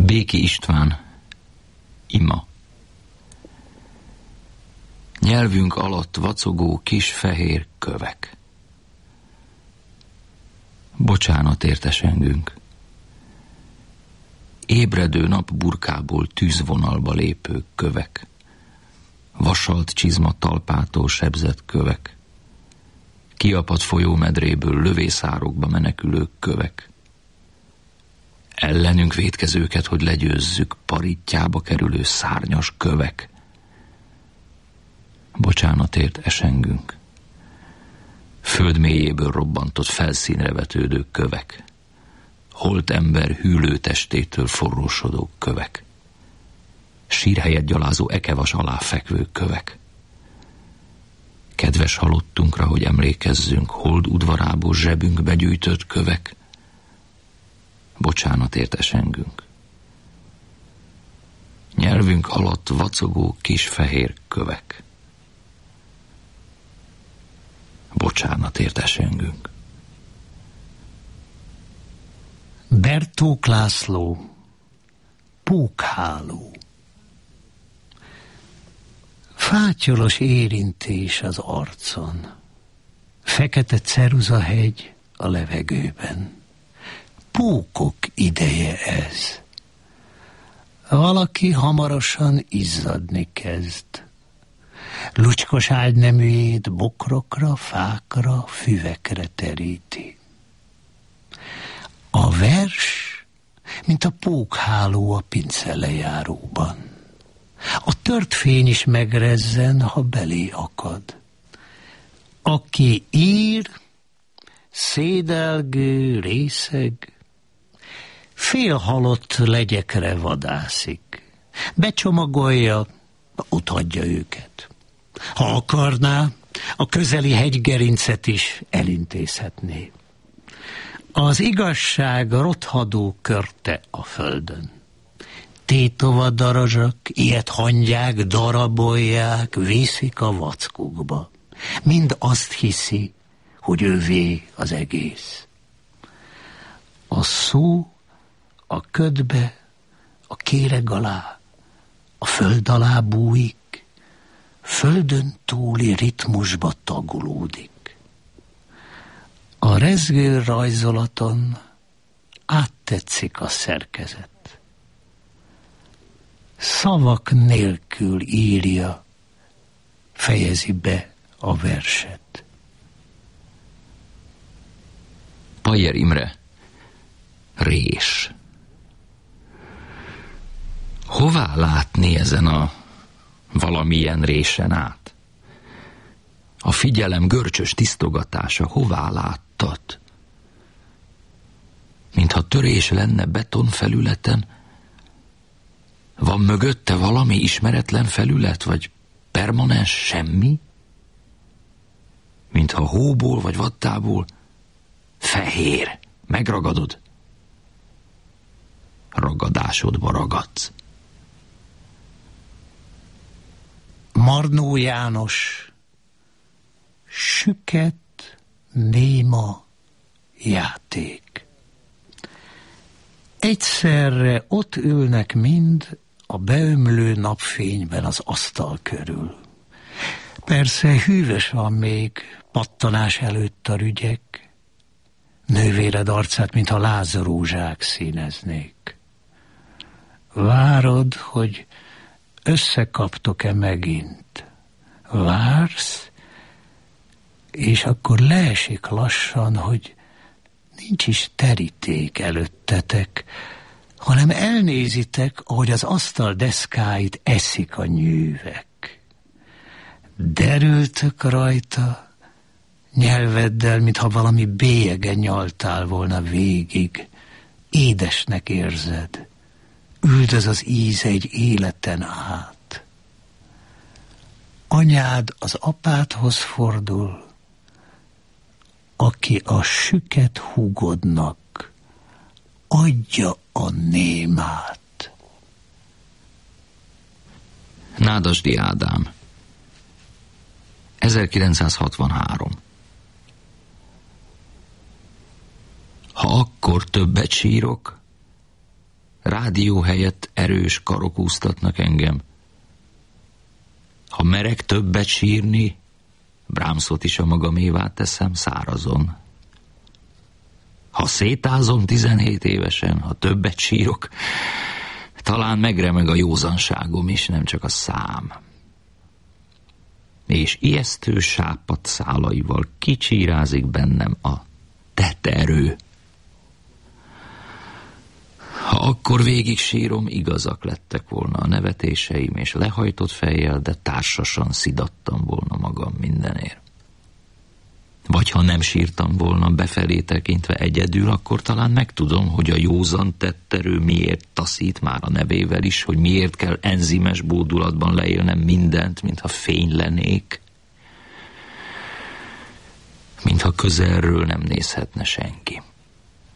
Béki István, ima. Nyelvünk alatt vacogó kis fehér kövek. Bocsánatért esengünk. Ébredő nap burkából tűzvonalba lépő kövek. Vasalt csizma talpától sebzett kövek. Kiapadt folyómedréből lövészárokba menekülő kövek. Ellenünk vétkezőket, hogy legyőzzük, parittyába kerülő szárnyas kövek. Bocsánatért esengünk. Föld mélyéből robbantott felszínre vetődő kövek. Holt ember hűlő testétől forrósodó kövek. Sírhelyet gyalázó ekevas alá fekvő kövek. Kedves halottunkra, hogy emlékezzünk, hold udvarából zsebünkbe gyűjtött kövek. Bocsánatért esengünk. Nyelvünk alatt vacogó kis fehér kövek. Bocsánatért esengünk. Bertók László, Pókháló. Fátyolos érintés az arcon, fekete ceruzahegy a levegőben. Pókok ideje ez. Valaki hamarosan izzadni kezd. Lucskos ágyneműjét bokrokra, fákra, füvekre teríti. A vers, mint a pókháló a pince lejáróban. A tört fény is megrezzen, ha belé akad. Aki ír, szédelgő, részeg, félhalott legyekre vadászik. Becsomagolja, otthagyja őket. Ha akarná, a közeli hegygerincet is elintézhetné. Az igazság rothadó körte a földön. Tétova darazsak, ilyet hangyák, darabolják, viszik a vackukba. Mind azt hiszi, hogy ővé az egész. A szó a ködbe, a kéreg alá, a föld alá bújik, földön túli ritmusba tagolódik. A rezgő rajzolaton áttetszik a szerkezet. Szavak nélkül írja, fejezi be a verset. Pajer Imre, Rés. Hová látni ezen a valamilyen résen át? A figyelem görcsös tisztogatása hová láttat? Mintha törés lenne betonfelületen, van mögötte valami ismeretlen felület, vagy permanens semmi? Mintha hóból vagy vattából fehér, megragadod, ragadásodba ragadsz. Marnó János, süket, néma játék. Egyszerre ott ülnek mind a beömlő napfényben az asztal körül. Persze hűvös van még, pattanás előtt a rügyek. Nővéred arcát, mintha lázrózsák színeznék. Várod, hogy összekaptok-e megint. Vársz, és akkor leesik lassan, hogy nincs is teríték előttetek, hanem elnézitek, ahogy az asztal deszkáit eszik a nyűvek. Derültök rajta, nyelveddel, mintha valami bélyegen nyaltál volna végig. Édesnek érzed, üldöz az íz egy életen át. Anyád az apádhoz fordul, aki a süket húgodnak adja a némát. Nádasdy Ádám, 1963. Ha akkor többet sírok, Rádió helyett erős karok úsztatnak engem. Ha merek többet sírni, Brahmsot is a magamévá teszem szárazon. Ha szétázom 17 évesen, ha többet sírok, talán megremeg a józanságom is, nem csak a szám. És ijesztő sápadt szálaival kicsírázik bennem a teterő. Ha akkor végig sírom, igazak lettek volna a nevetéseim, és lehajtott fejjel, de társasan szidattam volna magam mindenért. Vagy ha nem sírtam volna befelé tekintve egyedül, akkor talán megtudom, hogy a józan tetterő miért taszít már a nevével is, hogy miért kell enzimes bódulatban leélnem mindent, mintha fény lennék, mintha közelről nem nézhetne senki.